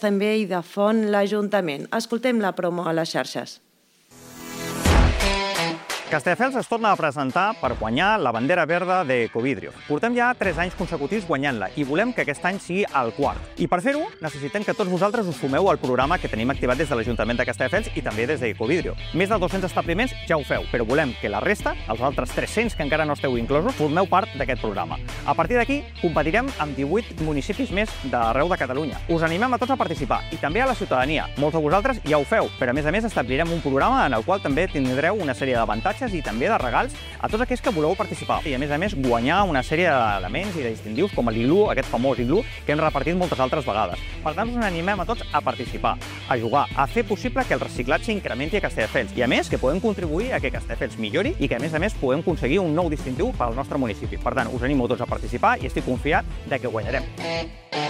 també Idafont, l'Ajuntament. Escoltem la promo a les xarxes. Castelldefels es torna a presentar per guanyar la bandera verda d'Ecovidrio. Portem ja 3 anys consecutius guanyant-la i volem que aquest any sigui el quart. I per fer-ho, necessitem que tots vosaltres us sumeu al programa que tenim activat des de l'Ajuntament de Castelldefels i també des d'Ecovidrio. Més de 200 establiments ja ho feu, però volem que la resta, els altres 300 que encara no esteu inclosos, formeu part d'aquest programa. A partir d'aquí, competirem amb 18 municipis més d'arreu de Catalunya. Us animem a tots a participar i també a la ciutadania. Molts de vosaltres ja ho feu, però a més establirem un programa en el qual també tindreu una sèrie d'avantatges i també de regals a tots aquells que voleu participar. I a més guanyar una sèrie d'elements i de distintius com l'iglú, aquest famós iglú, que hem repartit moltes altres vegades. Per tant, us animem a tots a participar, a jugar, a fer possible que el reciclatge incrementi a Castelldefels i, a més, que podem contribuir a que Castelldefels millori i que, a més, podem aconseguir un nou distintiu pel nostre municipi. Per tant, us animo tots a participar i estic confiat que guanyarem.